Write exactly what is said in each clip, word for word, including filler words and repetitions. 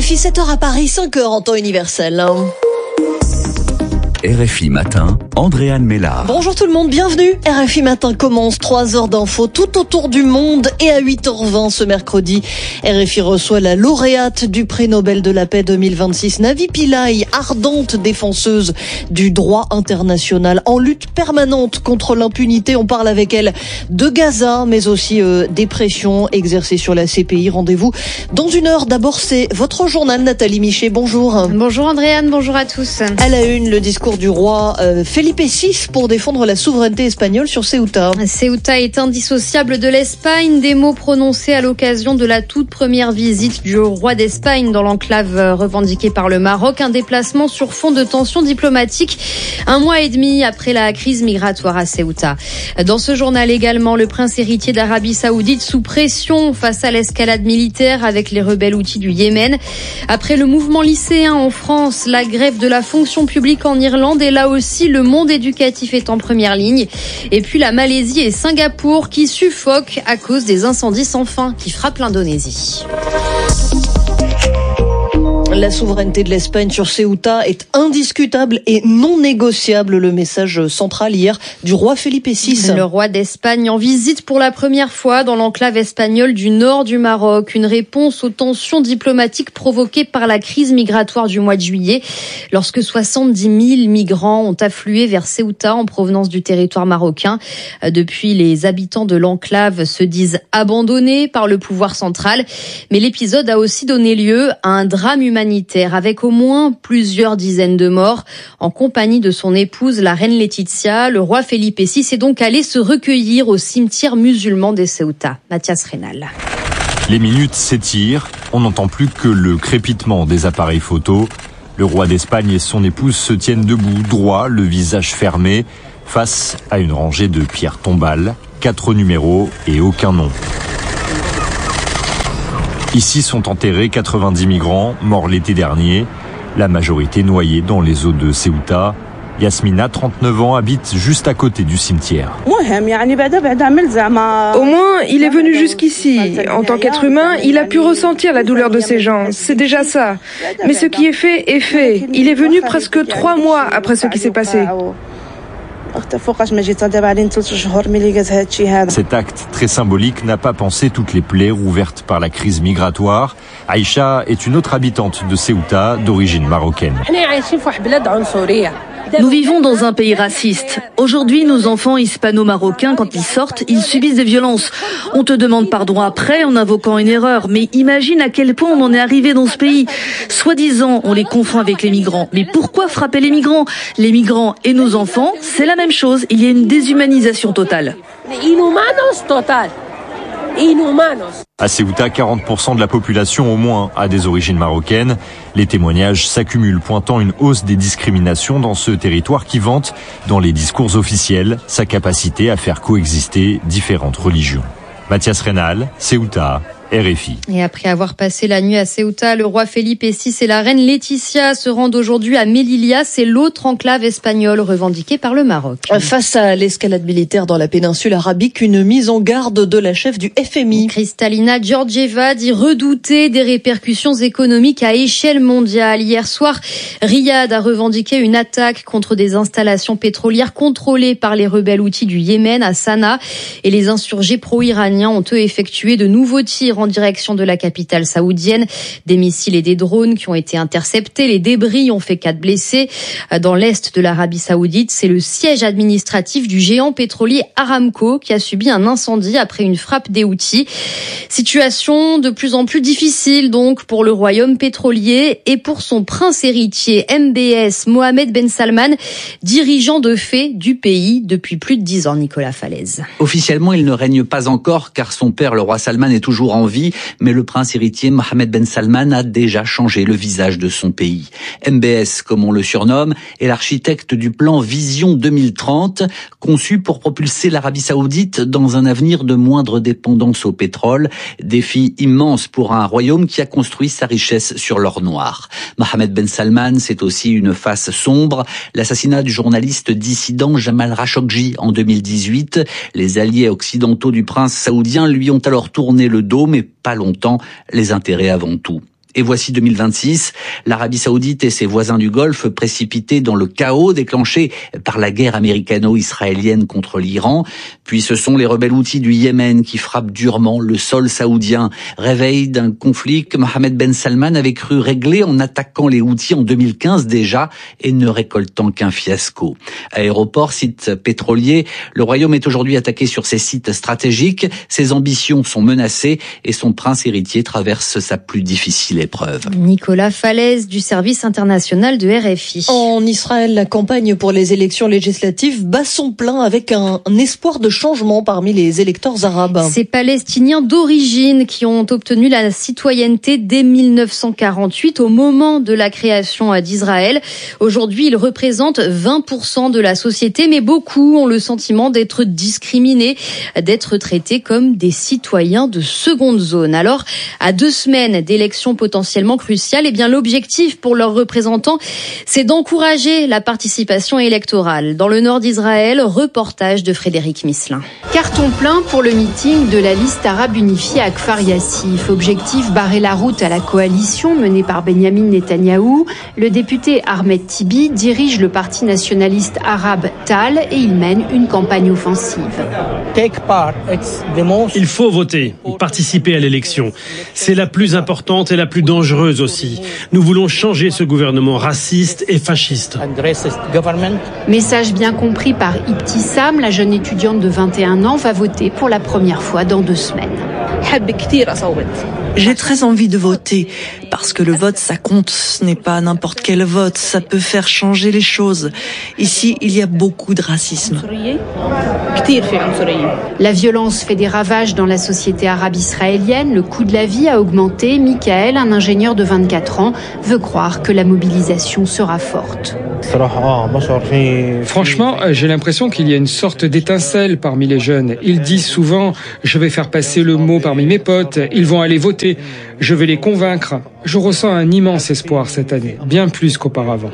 F I, sept heures à Paris, cinq heures en temps universel. R F I Matin, Andréane Mélard. Bonjour tout le monde, bienvenue. R F I Matin commence, trois heures d'infos tout autour du monde et à huit heures vingt ce mercredi, R F I reçoit la lauréate du prix Nobel de la paix deux mille vingt-six, Navi Pillay, ardente défenseuse du droit international en lutte permanente contre l'impunité. On parle avec elle de Gaza, mais aussi euh, des pressions exercées sur la C P I. Rendez-vous dans une heure. D'abord, c'est votre journal, Nathalie Michet. Bonjour. Bonjour Andréane, bonjour à tous. À la une, le discours du roi euh, Felipe six pour défendre la souveraineté espagnole sur Ceuta. Ceuta est indissociable de l'Espagne, des mots prononcés à l'occasion de la toute première visite du roi d'Espagne dans l'enclave revendiquée par le Maroc, un déplacement sur fond de tensions diplomatiques un mois et demi après la crise migratoire à Ceuta. Dans ce journal également, le prince héritier d'Arabie Saoudite sous pression face à l'escalade militaire avec les rebelles houthis du Yémen. Après le mouvement lycéen en France, la grève de la fonction publique en Irlande, et là aussi le monde éducatif est en première ligne. Et puis la Malaisie et Singapour qui suffoquent à cause des incendies sans fin qui frappent l'Indonésie. La souveraineté de l'Espagne sur Ceuta est indiscutable et non négociable. Le message central hier du roi Felipe six. Le roi d'Espagne en visite pour la première fois dans l'enclave espagnole du nord du Maroc. Une réponse aux tensions diplomatiques provoquées par la crise migratoire du mois de juillet, lorsque soixante-dix mille migrants ont afflué vers Ceuta en provenance du territoire marocain. Depuis, les habitants de l'enclave se disent abandonnés par le pouvoir central. Mais l'épisode a aussi donné lieu à un drame humanitaire avec au moins plusieurs dizaines de morts. En compagnie de son épouse, la reine Laetitia, le roi Felipe six est donc allé se recueillir au cimetière musulman de Ceuta. Mathias Rénal. Les minutes s'étirent, on n'entend plus que le crépitement des appareils photo. Le roi d'Espagne et son épouse se tiennent debout, droit, le visage fermé, face à une rangée de pierres tombales, quatre numéros et aucun nom. Ici sont enterrés quatre-vingt-dix migrants morts l'été dernier, la majorité noyée dans les eaux de Ceuta. Yasmina, trente-neuf ans, habite juste à côté du cimetière. Au moins, il est venu jusqu'ici. En tant qu'être humain, il a pu ressentir la douleur de ces gens. C'est déjà ça. Mais ce qui est fait est fait. Il est venu presque trois mois après ce qui s'est passé. Cet acte très symbolique n'a pas pansé toutes les plaies rouvertes par la crise migratoire. Aïcha est une autre habitante de Ceuta, d'origine marocaine. Nous vivons dans un pays raciste. Aujourd'hui, nos enfants hispano-marocains, quand ils sortent, ils subissent des violences. On te demande pardon après en invoquant une erreur. Mais imagine à quel point on en est arrivé dans ce pays. Soi-disant, on les confond avec les migrants. Mais pourquoi frapper les migrants ? Les migrants et nos enfants, c'est la même chose. Il y a une déshumanisation totale. À Ceuta, quarante pour cent de la population au moins a des origines marocaines. Les témoignages s'accumulent, pointant une hausse des discriminations dans ce territoire qui vante, dans les discours officiels, sa capacité à faire coexister différentes religions. Mathias Rénal, Ceuta, R F I. Et après avoir passé la nuit à Ceuta, le roi Felipe six et la reine Laetitia se rendent aujourd'hui à Melilla. C'est l'autre enclave espagnole revendiquée par le Maroc. Face à l'escalade militaire dans la péninsule arabique, une mise en garde de la chef du F M I. Kristalina Georgieva dit redouter des répercussions économiques à échelle mondiale. Hier soir, Riyad a revendiqué une attaque contre des installations pétrolières contrôlées par les rebelles houthis du Yémen à Sanaa. Et les insurgés pro-iraniens ont eux effectué de nouveaux tirs en direction de la capitale saoudienne. Des missiles et des drones qui ont été interceptés. Les débris ont fait quatre blessés. Dans l'est de l'Arabie Saoudite, c'est le siège administratif du géant pétrolier Aramco qui a subi un incendie après une frappe des Houthis. Situation de plus en plus difficile donc pour le royaume pétrolier et pour son prince héritier M B S, Mohammed Ben Salman, dirigeant de fait du pays depuis plus de dix ans. Nicolas Falaise. Officiellement, il ne règne pas encore car son père, le roi Salman, est toujours en vie, mais le prince héritier Mohammed Ben Salman a déjà changé le visage de son pays. M B S, comme on le surnomme, est l'architecte du plan Vision deux mille trente, conçu pour propulser l'Arabie Saoudite dans un avenir de moindre dépendance au pétrole. Défi immense pour un royaume qui a construit sa richesse sur l'or noir. Mohammed Ben Salman, c'est aussi une face sombre. L'assassinat du journaliste dissident Jamal Khashoggi en deux mille dix-huit. Les alliés occidentaux du prince saoudien lui ont alors tourné le dos, mais pas longtemps, les intérêts avant tout. Et voici deux mille vingt-six, l'Arabie Saoudite et ses voisins du Golfe précipités dans le chaos déclenché par la guerre américano-israélienne contre l'Iran. Puis ce sont les rebelles houthis du Yémen qui frappent durement le sol saoudien. Réveil d'un conflit que Mohammed Ben Salman avait cru régler en attaquant les houthis en deux mille quinze déjà et ne récoltant qu'un fiasco. Aéroport, site pétrolier, le royaume est aujourd'hui attaqué sur ses sites stratégiques. Ses ambitions sont menacées et son prince héritier traverse sa plus difficile épreuve. Nicolas Falaise du service international de R F I. En Israël, la campagne pour les élections législatives bat son plein avec un, un espoir de changement parmi les électeurs arabes. Ces Palestiniens d'origine qui ont obtenu la citoyenneté dès mille neuf cent quarante-huit au moment de la création d'Israël. Aujourd'hui, ils représentent vingt pour cent de la société, mais beaucoup ont le sentiment d'être discriminés, d'être traités comme des citoyens de seconde zone. Alors, à deux semaines d'élections potentiellement cruciales, eh bien, l'objectif pour leurs représentants, c'est d'encourager la participation électorale. Dans le nord d'Israël, reportage de Frédéric Misselin. Carton plein pour le meeting de la liste arabe unifiée à Kfar Yassif. Objectif, barrer la route à la coalition menée par Benyamin Netanyahou. Le député Ahmed Tibi dirige le parti nationaliste arabe Tal et il mène une campagne offensive. Il faut voter, participer à l'élection. C'est la plus importante et la plus dangereuse aussi. Nous voulons changer ce gouvernement raciste et fasciste. Message bien compris par Ibtissam, la jeune étudiante de vingt et un ans va voter pour la première fois dans deux semaines. J'ai très envie de voter, parce que le vote, ça compte. Ce n'est pas n'importe quel vote, ça peut faire changer les choses. Ici, il y a beaucoup de racisme. La violence fait des ravages dans la société arabe israélienne. Le coût de la vie a augmenté. Michael, un ingénieur de vingt-quatre ans, veut croire que la mobilisation sera forte. Franchement, j'ai l'impression qu'il y a une sorte d'étincelle parmi les jeunes. Ils disent souvent « je vais faire passer le mot parmi mes potes, ils vont aller voter, je vais les convaincre ». Je ressens un immense espoir cette année, bien plus qu'auparavant.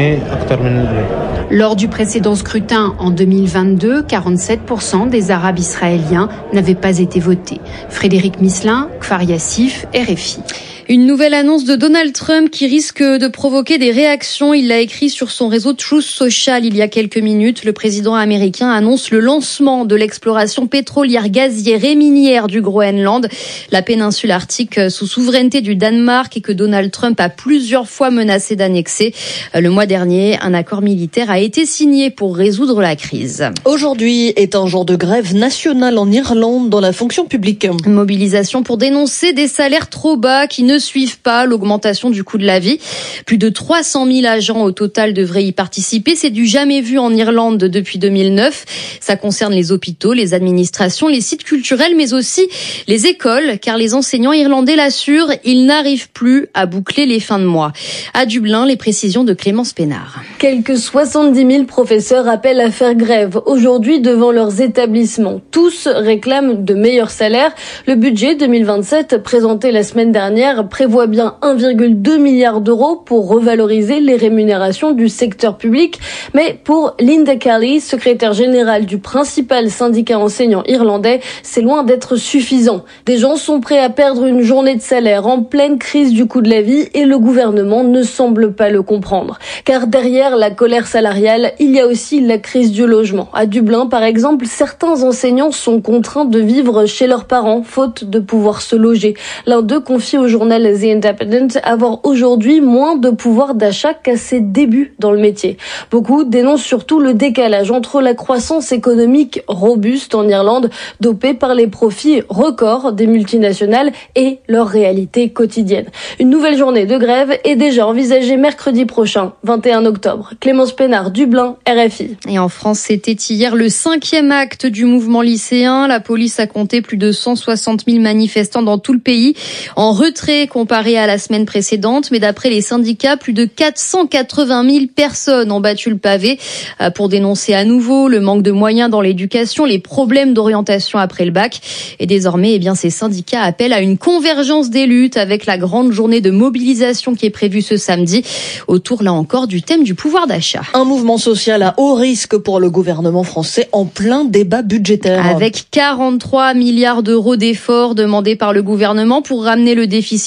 Lors du précédent scrutin en deux mille vingt-deux, quarante-sept pour cent des Arabes israéliens n'avaient pas été votés. Frédéric Misselin, Kfar Yassif, R F I. Une nouvelle annonce de Donald Trump qui risque de provoquer des réactions. Il l'a écrit sur son réseau Truth Social il y a quelques minutes. Le président américain annonce le lancement de l'exploration pétrolière, gazière et minière du Groenland, la péninsule arctique sous souveraineté du Danemark et que Donald Trump a plusieurs fois menacé d'annexer. Le mois dernier, un accord militaire a été signé pour résoudre la crise. Aujourd'hui est un jour de grève nationale en Irlande dans la fonction publique. Mobilisation pour dénoncer des salaires trop bas qui ne suivent pas l'augmentation du coût de la vie. Plus de trois cent mille agents au total devraient y participer. C'est du jamais vu en Irlande depuis deux mille neuf. Ça concerne les hôpitaux, les administrations, les sites culturels, mais aussi les écoles, car les enseignants irlandais l'assurent, ils n'arrivent plus à boucler les fins de mois. À Dublin, les précisions de Clémence Pénard. Quelques soixante-dix mille professeurs appellent à faire grève aujourd'hui devant leurs établissements. Tous réclament de meilleurs salaires. Le budget deux mille vingt-sept présenté la semaine dernière prévoit bien un virgule deux milliard d'euros pour revaloriser les rémunérations du secteur public. Mais pour Linda Kelly, secrétaire générale du principal syndicat enseignant irlandais, c'est loin d'être suffisant. Des gens sont prêts à perdre une journée de salaire en pleine crise du coût de la vie et le gouvernement ne semble pas le comprendre. Car derrière la colère salariale, il y a aussi la crise du logement. À Dublin, par exemple, certains enseignants sont contraints de vivre chez leurs parents, faute de pouvoir se loger. L'un d'eux confie au journal The Independent avoir aujourd'hui moins de pouvoir d'achat qu'à ses débuts dans le métier. Beaucoup dénoncent surtout le décalage entre la croissance économique robuste en Irlande, dopée par les profits records des multinationales et leur réalité quotidienne. Une nouvelle journée de grève est déjà envisagée mercredi prochain, vingt et un octobre. Clémence Pénard, Dublin, R F I. Et en France, c'était hier le cinquième acte du mouvement lycéen. La police a compté plus de cent soixante mille manifestants dans tout le pays, en retrait comparé à la semaine précédente. Mais d'après les syndicats, plus de quatre cent quatre-vingt mille personnes ont battu le pavé pour dénoncer à nouveau le manque de moyens dans l'éducation, les problèmes d'orientation après le bac. Et désormais, eh bien, ces syndicats appellent à une convergence des luttes avec la grande journée de mobilisation qui est prévue ce samedi, autour là encore du thème du pouvoir d'achat. Un mouvement social à haut risque pour le gouvernement français en plein débat budgétaire. Avec quarante-trois milliards d'euros d'efforts demandés par le gouvernement pour ramener le déficit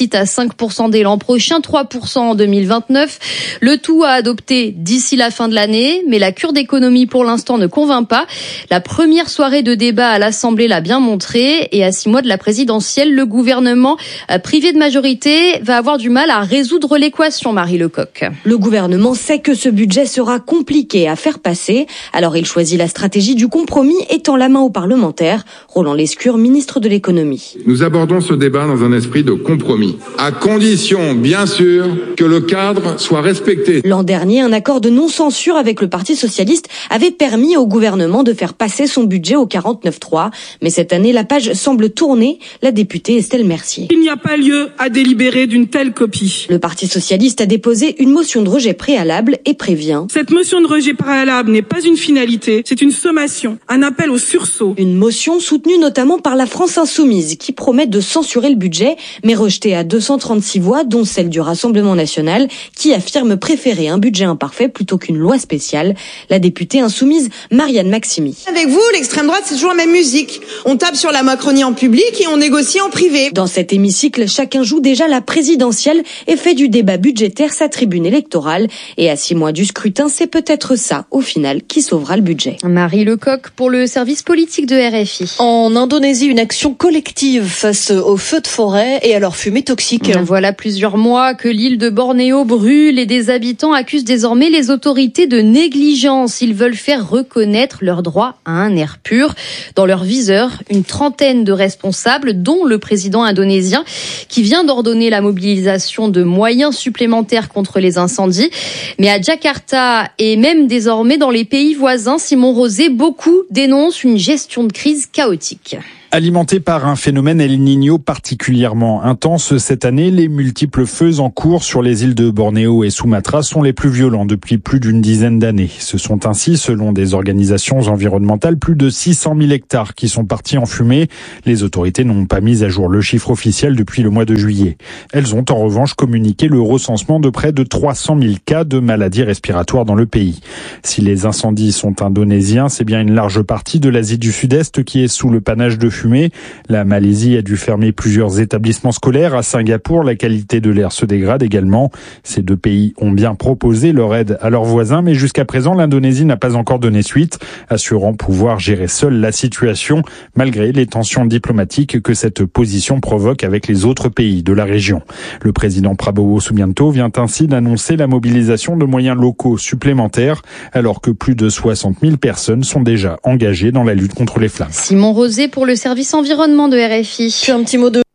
déficit à cinq pour cent dès l'an prochain, trois pour cent en deux mille vingt-neuf. Le tout à adopter d'ici la fin de l'année, mais la cure d'économie pour l'instant ne convainc pas. La première soirée de débat à l'Assemblée l'a bien montré et à six mois de la présidentielle, le gouvernement privé de majorité va avoir du mal à résoudre l'équation, Marie Lecoq. Le gouvernement sait que ce budget sera compliqué à faire passer, alors il choisit la stratégie du compromis et tend la main aux parlementaires. Roland Lescure, ministre de l'économie. Nous abordons ce débat dans un esprit de compromis, à condition, bien sûr, que le cadre soit respecté. L'an dernier, un accord de non-censure avec le Parti socialiste avait permis au gouvernement de faire passer son budget au quarante-neuf trois. Mais cette année, la page semble tourner. La députée Estelle Mercier. Il n'y a pas lieu à délibérer d'une telle copie. Le Parti socialiste a déposé une motion de rejet préalable et prévient. Cette motion de rejet préalable n'est pas une finalité, c'est une sommation, un appel au sursaut. Une motion soutenue notamment par la France insoumise qui promet de censurer le budget, mais rejetée à deux cent trente-six voix, dont celle du Rassemblement national, qui affirme préférer un budget imparfait plutôt qu'une loi spéciale. La députée insoumise Marianne Maximi. Avec vous, l'extrême droite, c'est toujours la même musique. On tape sur la Macronie en public et on négocie en privé. Dans cet hémicycle, chacun joue déjà la présidentielle et fait du débat budgétaire sa tribune électorale. Et à six mois du scrutin, c'est peut-être ça, au final, qui sauvera le budget. Marie Lecoq pour le service politique de R F I. En Indonésie, une action collective face aux feux de forêt et à leurs fumées toxiques. Voilà plusieurs mois que l'île de Bornéo brûle et des habitants accusent désormais les autorités de négligence. Ils veulent faire reconnaître leur droit à un air pur. Dans leur viseur, une trentaine de responsables, dont le président indonésien, qui vient d'ordonner la mobilisation de moyens supplémentaires contre les incendies. Mais à Jakarta et même désormais dans les pays voisins, Simon Rosé, beaucoup dénoncent une gestion de crise chaotique. Alimenté par un phénomène El Niño particulièrement intense cette année, les multiples feux en cours sur les îles de Bornéo et Sumatra sont les plus violents depuis plus d'une dizaine d'années. Ce sont ainsi, selon des organisations environnementales, plus de six cent mille hectares qui sont partis en fumée. Les autorités n'ont pas mis à jour le chiffre officiel depuis le mois de juillet. Elles ont en revanche communiqué le recensement de près de trois cent mille cas de maladies respiratoires dans le pays. Si les incendies sont indonésiens, c'est bien une large partie de l'Asie du Sud-Est qui est sous le panache de fumée. La Malaisie a dû fermer plusieurs établissements scolaires. À Singapour, la qualité de l'air se dégrade également. Ces deux pays ont bien proposé leur aide à leurs voisins, mais jusqu'à présent, l'Indonésie n'a pas encore donné suite, assurant pouvoir gérer seule la situation, malgré les tensions diplomatiques que cette position provoque avec les autres pays de la région. Le président Prabowo Subianto vient ainsi d'annoncer la mobilisation de moyens locaux supplémentaires, alors que plus de soixante mille personnes sont déjà engagées dans la lutte contre les flammes. Simon Rosé pour le service environnement de R F I. Puis un petit mot de